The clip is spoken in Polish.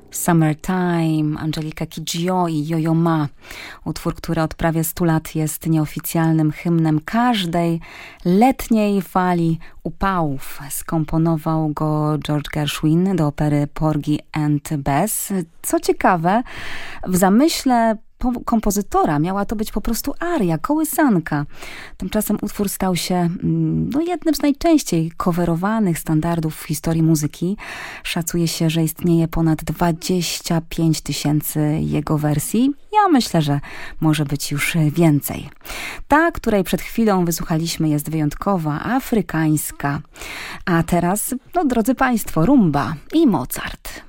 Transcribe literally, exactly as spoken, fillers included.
Summertime, Angelica Kidjo i Yo-Yo Ma. Utwór, który od prawie stu lat jest nieoficjalnym hymnem każdej letniej fali upałów. Skomponował go George Gershwin do opery Porgy and Bess. Co ciekawe, w zamyśle kompozytora miała to być po prostu aria, kołysanka. Tymczasem utwór stał się no, jednym z najczęściej coverowanych standardów w historii muzyki. Szacuje się, że istnieje ponad dwadzieścia pięć tysięcy jego wersji. Ja myślę, że może być już więcej. Ta, której przed chwilą wysłuchaliśmy, jest wyjątkowa, afrykańska. A teraz, no drodzy Państwo, rumba i Mozart.